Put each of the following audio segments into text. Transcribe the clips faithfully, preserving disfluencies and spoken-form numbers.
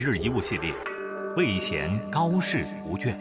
日一物系列，魏贤高氏图卷。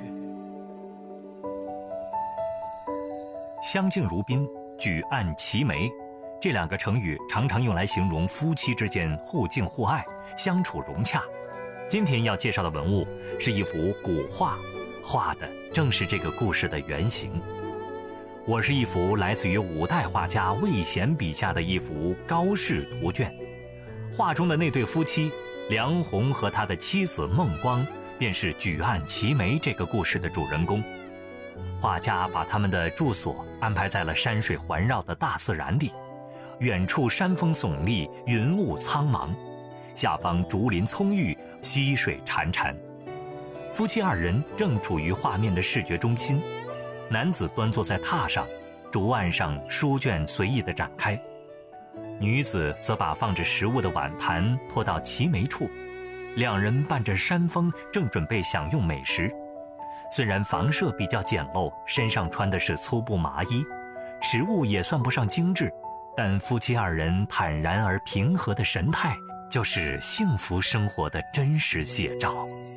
相敬如宾，举案齐眉，这两个成语常常用来形容夫妻之间互敬互爱，相处融洽。今天要介绍的文物是一幅古画，画的正是这个故事的原型。我是一幅来自于五代画家魏贤笔下的一幅高氏图卷。画中的那对夫妻梁鸿和他的妻子孟光，便是举案齐眉这个故事的主人公。画家把他们的住所安排在了山水环绕的大自然里，远处山峰耸立，云雾苍茫，下方竹林葱郁，溪水潺潺。夫妻二人正处于画面的视觉中心，男子端坐在榻上，竹案上书卷随意地展开，女子则把放着食物的碗盘拖到齐眉处，两人伴着山风正准备享用美食。虽然房舍比较简陋，身上穿的是粗布麻衣，食物也算不上精致，但夫妻二人坦然而平和的神态，就是幸福生活的真实写照。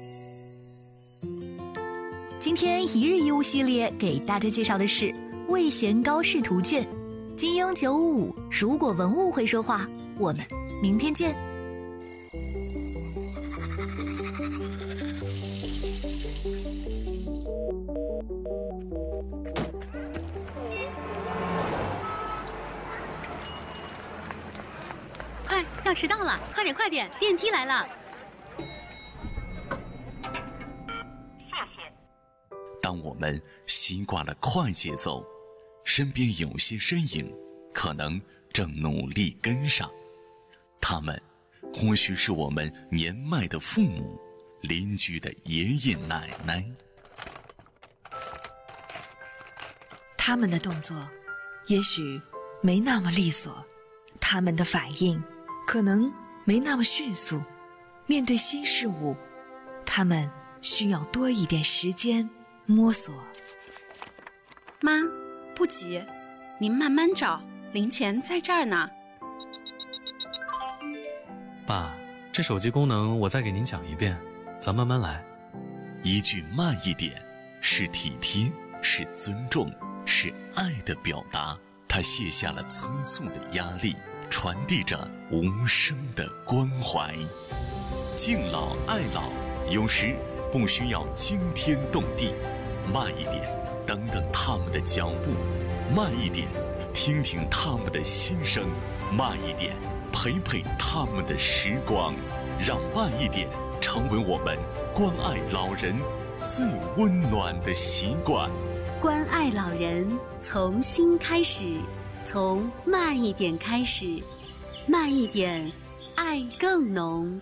今天一日一物系列给大家介绍的是魏贤高氏图卷。金鹰九五五，如果文物会说话，我们明天见。 快，要迟到了，快点快点，电梯来了。 谢谢。 当我们习惯了快节奏，身边有些身影可能正努力跟上，他们或许是我们年迈的父母、邻居的爷爷奶奶。 他们的动作也许没那么利索，他们的反应可能没那么迅速，面对新事物，他们需要多一点时间摸索。 妈，不急，您慢慢找，零钱在这儿呢。 爸，这手机功能我再给您讲一遍，咱慢慢来。 一句慢一点，是体贴，是尊重，是爱的表达。他卸下了催促的压力，传递着无声的关怀。敬老爱老，有时不需要惊天动地，慢一点，等等他们的脚步，慢一点，听听他们的心声，慢一点，陪陪他们的时光，让慢一点成为我们关爱老人最温暖的习惯。 关爱老人，从心开始，从慢一点开始，慢一点，爱更浓。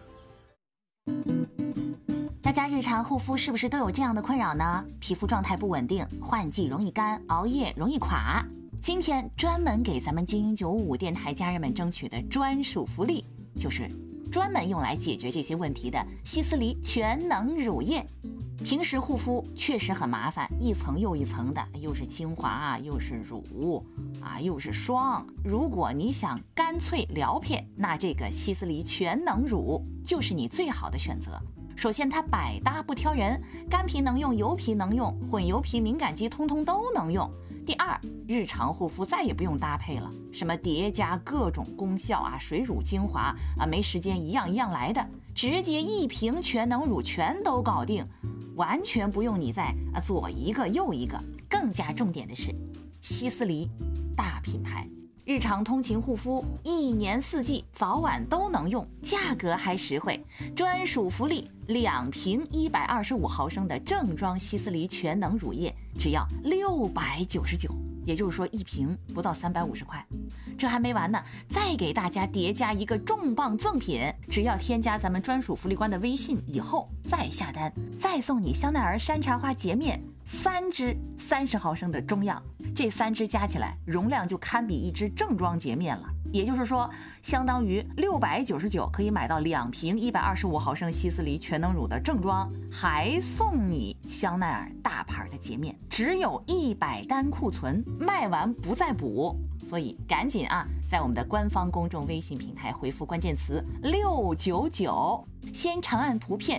大家日常护肤是不是都有这样的困扰呢？皮肤状态不稳定，换季容易干，熬夜容易垮。今天专门给咱们精英九五五电台家人们争取的专属福利，就是专门用来解决这些问题的希思黎全能乳液。平时护肤确实很麻烦，一层又一层的，又是精华啊，又是乳啊，又是霜。如果你想干脆撩片，那这个希思黎全能乳就是你最好的选择。首先它百搭不挑人，干皮能用，油皮能用，混油皮敏感肌通通都能用。第二，日常护肤再也不用搭配了，什么叠加各种功效啊，水乳精华啊，没时间一样一样来的，直接一瓶全能乳全都搞定，完全不用你再啊左一个右一个。更加重点的是，希思黎大品牌，日常通勤护肤，一年四季早晚都能用，价格还实惠。专属福利，两瓶一百二十五毫升的正装希思黎全能乳液，只要六百九十九，也就是说一瓶不到三百五十块。这还没完呢，再给大家叠加一个重磅赠品，只要添加咱们专属福利官的微信以后再下单，再送你香奈儿山茶花洁面三支三十毫升的中药，这三支加起来容量就堪比一支正装洁面了。也就是说，相当于六百九十九可以买到两瓶一百二十五毫升希思黎全能乳的正装，还送你香奈儿大牌的洁面，只有一百单库存，卖完不再补。所以赶紧啊，在我们的官方公众微信平台回复关键词六九九，先长按图片